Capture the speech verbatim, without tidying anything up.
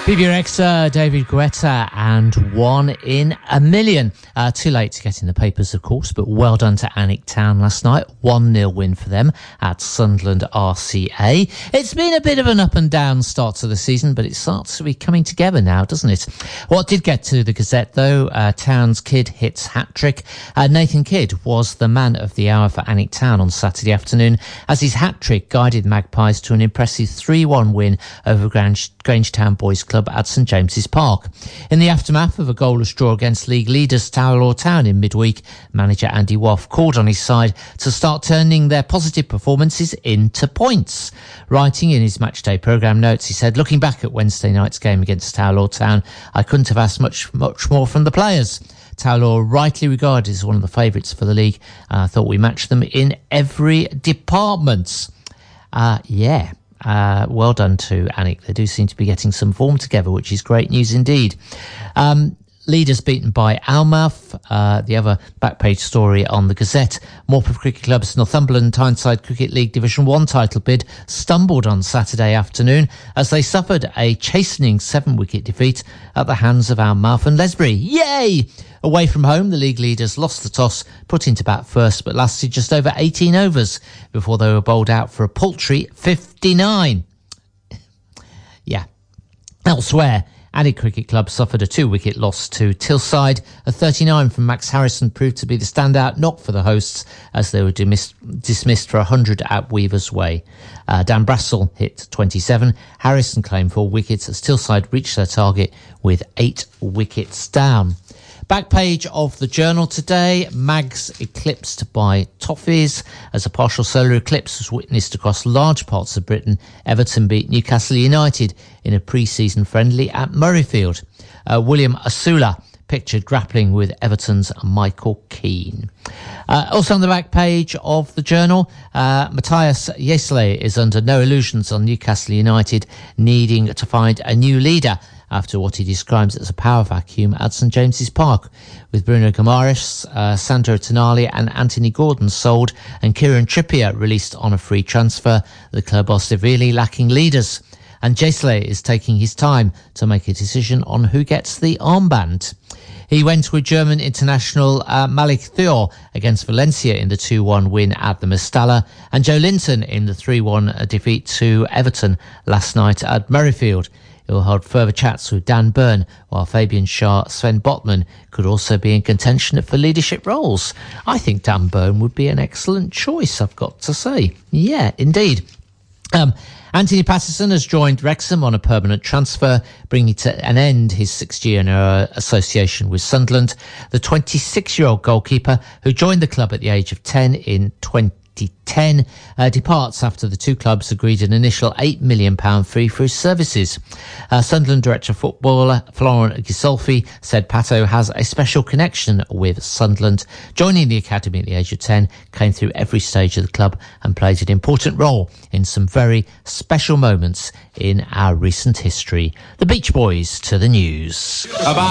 B B Rexha, David Guetta, and One in a Million. Uh, too late to get in the papers, of course, but well done to Alnwick Town last night. one nil win for them at Sunderland R C A. It's been a bit of an up and down start to the season, but it starts to be coming together now, doesn't it? What did get to the Gazette, though, uh, Town's Kidd hits hat-trick. Uh, Nathan Kidd was the man of the hour for Alnwick Town on Saturday afternoon, as his hat-trick guided Magpies to an impressive three one win over Grange, Grangetown Boys Club at St James's Park. In the aftermath of a goalless draw against league leaders Tower Town in midweek, manager Andy Waff called on his side to start turning their positive performances into points. Writing in his matchday programme notes, he said, "Looking back at Wednesday night's game against Tower Town, I couldn't have asked much much more from the players. Tower rightly regarded as one of the favourites for the league. I uh, thought we matched them in every department." Uh, yeah. Uh, well done to Alnwick. They do seem to be getting some form together, which is great news indeed. Um, Leaders beaten by Almouth. Uh, the other back page story on the Gazette. Morpeth Cricket Club's Northumberland Tyneside Cricket League Division one title bid stumbled on Saturday afternoon as they suffered a chastening seven-wicket defeat at the hands of Almouth and Lesbury. Yay! Away from home, the league leaders lost the toss, put into bat first, but lasted just over eighteen overs before they were bowled out for a paltry fifty-nine. Yeah. Elsewhere, Alnwick Cricket Club suffered a two-wicket loss to Tilside. A thirty-nine from Max Harrison proved to be the standout knock for the hosts as they were dismissed, dismissed for one hundred at Weaver's Way. Uh, Dan Brassel hit twenty-seven. Harrison claimed four wickets as Tilside reached their target with eight wickets down. Back page of the Journal today, Mags eclipsed by Toffees. As a partial solar eclipse was witnessed across large parts of Britain, Everton beat Newcastle United in a pre-season friendly at Murrayfield. Uh, William Asula pictured grappling with Everton's Michael Keane. Uh, also on the back page of the Journal, uh, Matthias Yesley is under no illusions on Newcastle United needing to find a new leader after what he describes as a power vacuum at St James's Park. With Bruno Guimaraes, uh, Sandro Tonali and Anthony Gordon sold and Kieran Trippier released on a free transfer, the club are severely lacking leaders. And Jesley is taking his time to make a decision on who gets the armband. He went with German international uh, Malik Thiaw against Valencia in the two one win at the Mestalla, and Joe Linton in the three one defeat to Everton last night at Murrayfield. He will hold further chats with Dan Burn, while Fabian Schär, Sven Botman could also be in contention for leadership roles. I think Dan Burn would be an excellent choice, I've got to say. Yeah, indeed. Um, Anthony Patterson has joined Wrexham on a permanent transfer, bringing to an end his six-year uh, association with Sunderland. The twenty-six-year-old goalkeeper, who joined the club at the age of ten in twenty ten, uh, departs after the two clubs agreed an initial eight million pounds fee for his services. Uh, Sunderland director of football Florent Gisolfi said Pato has a special connection with Sunderland. Joining the academy at the age of ten, came through every stage of the club and played an important role in some very special moments in our recent history. The Beach Boys to the news. About